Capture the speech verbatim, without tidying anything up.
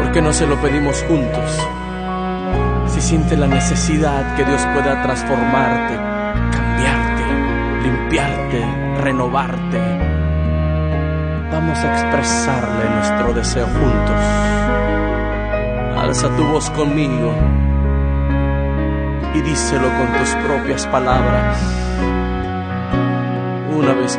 ¿Por qué no se lo pedimos juntos? Si siente la necesidad que Dios pueda transformarte, cambiarte, limpiarte, renovarte, vamos a expresarle nuestro deseo juntos. Alza tu voz conmigo y díselo con tus propias palabras. Una vez